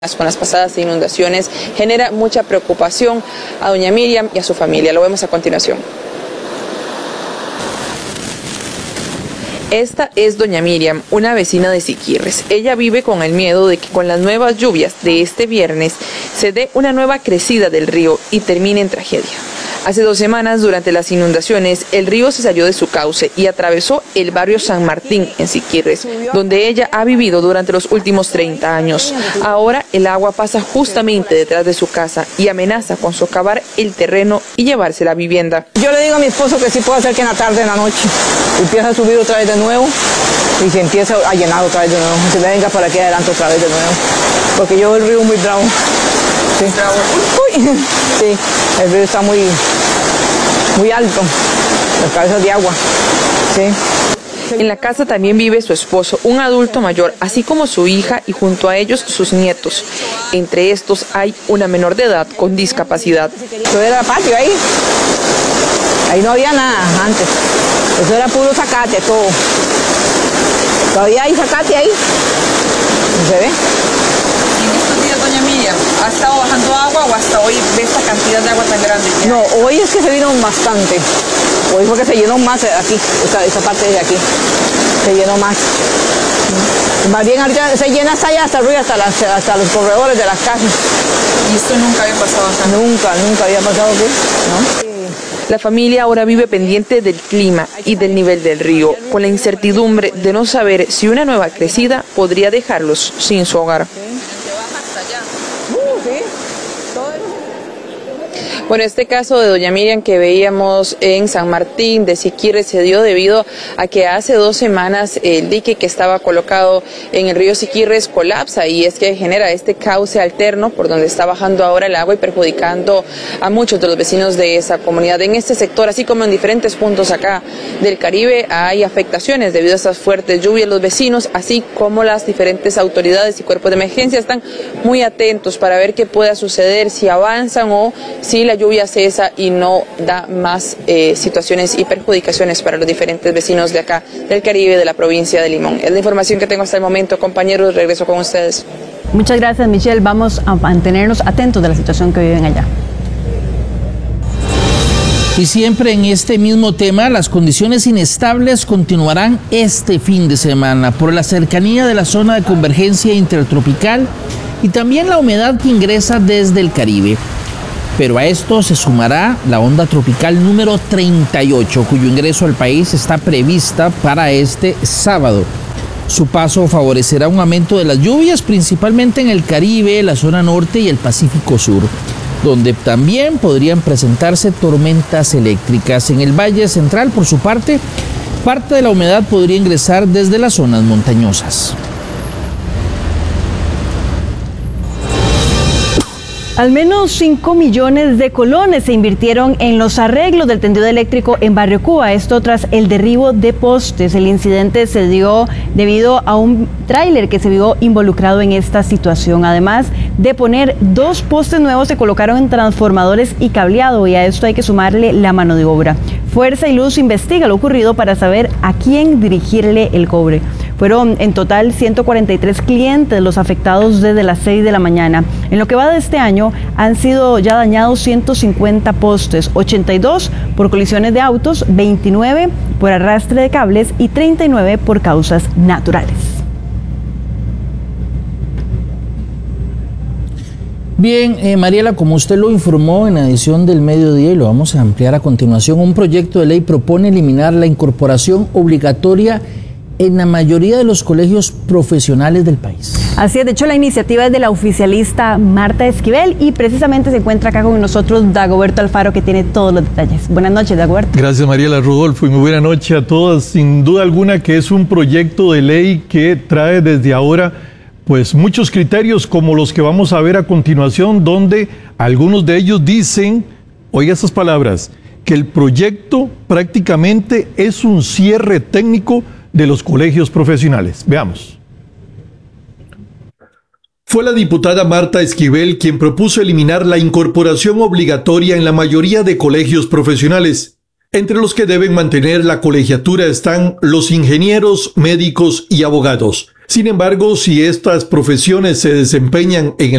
con las pasadas inundaciones genera mucha preocupación a doña Miriam y a su familia. Lo vemos a continuación. Esta es doña Miriam, una vecina de Siquirres. Ella vive con el miedo de que con las nuevas lluvias de este viernes se dé una nueva crecida del río y termine en tragedia. Hace 2 semanas, durante las inundaciones, el río se salió de su cauce y atravesó el barrio San Martín en Siquirres, donde ella ha vivido durante los últimos 30 años. Ahora el agua pasa justamente detrás de su casa y amenaza con socavar el terreno y llevarse la vivienda. Yo le digo a mi esposo que sí puede ser que en la tarde, en la noche, empieza a subir otra vez de nuevo y se empieza a llenar otra vez de nuevo. Se venga para aquí adelante otra vez de nuevo. Porque yo veo el río muy bravo. Sí. Uy. Sí, el río está muy alto, las cabezas de agua. Sí. En la casa también vive su esposo, un adulto mayor, así como su hija y junto a ellos sus nietos. Entre estos hay una menor de edad con discapacidad. Eso era patio ahí. Ahí no había nada antes. Eso era puro zacate, todo. Todavía hay zacate ahí. ¿Se ve? ¿En estos días, doña Miriam, ha estado bajando agua o hasta hoy ve esta cantidad de agua tan grande? No, hoy es que se vino bastante. Hoy fue que se llenó más aquí, esta parte de aquí. Se llenó más. Más bien ahorita se llena hasta allá, hasta arriba, hasta los corredores de las casas. ¿Y esto nunca había pasado acá? Nunca había pasado aquí, ¿no? La familia ahora vive pendiente del clima y del nivel del río, con la incertidumbre de no saber si una nueva crecida podría dejarlos sin su hogar. Bueno, este caso de doña Miriam que veíamos en San Martín de Siquirres se dio debido a que hace 2 semanas el dique que estaba colocado en el río Siquirres colapsa y es que genera este cauce alterno por donde está bajando ahora el agua y perjudicando a muchos de los vecinos de esa comunidad. En este sector, así como en diferentes puntos acá del Caribe, hay afectaciones debido a estas fuertes lluvias. Los vecinos, así como las diferentes autoridades y cuerpos de emergencia, están muy atentos para ver qué pueda suceder, si avanzan o si la lluvia cesa y no da más situaciones y perjudicaciones para los diferentes vecinos de acá del Caribe, de la provincia de Limón. Es la información que tengo hasta el momento, compañeros. Regreso con ustedes. Muchas gracias, Michelle. Vamos a mantenernos atentos de la situación que viven allá. Y siempre en este mismo tema, las condiciones inestables continuarán este fin de semana por la cercanía de la zona de convergencia intertropical y también la humedad que ingresa desde el Caribe. Pero a esto se sumará la onda tropical número 38, cuyo ingreso al país está prevista para este sábado. Su paso favorecerá un aumento de las lluvias, principalmente en el Caribe, la zona norte y el Pacífico Sur, donde también podrían presentarse tormentas eléctricas. En el Valle Central, por su parte de la humedad podría ingresar desde las zonas montañosas. Al menos 5 millones de colones se invirtieron en los arreglos del tendido eléctrico en Barrio Cuba. Esto tras el derribo de postes. El incidente se dio debido a un tráiler que se vio involucrado en esta situación. Además de poner 2 postes nuevos, se colocaron transformadores y cableado, y a esto hay que sumarle la mano de obra. Fuerza y Luz investiga lo ocurrido para saber a quién dirigirle el cobre. Fueron en total 143 clientes los afectados desde las 6 de la mañana. En lo que va de este año han sido ya dañados 150 postes, 82 por colisiones de autos, 29 por arrastre de cables y 39 por causas naturales. Bien, Mariela, como usted lo informó en la edición del mediodía y lo vamos a ampliar a continuación, un proyecto de ley propone eliminar la incorporación obligatoria en la mayoría de los colegios profesionales del país. Así es, de hecho la iniciativa es de la oficialista Marta Esquivel y precisamente se encuentra acá con nosotros Dagoberto Alfaro, que tiene todos los detalles. Buenas noches, Dagoberto. Gracias, Mariela, Rodolfo, y muy buena noche a todas. Sin duda alguna que es un proyecto de ley que trae desde ahora pues muchos criterios como los que vamos a ver a continuación, donde algunos de ellos dicen, oiga estas palabras, que el proyecto prácticamente es un cierre técnico de los colegios profesionales. Veamos. Fue la diputada Marta Esquivel quien propuso eliminar la incorporación obligatoria en la mayoría de colegios profesionales. Entre los que deben mantener la colegiatura están los ingenieros, médicos y abogados. Sin embargo, si estas profesiones se desempeñan en el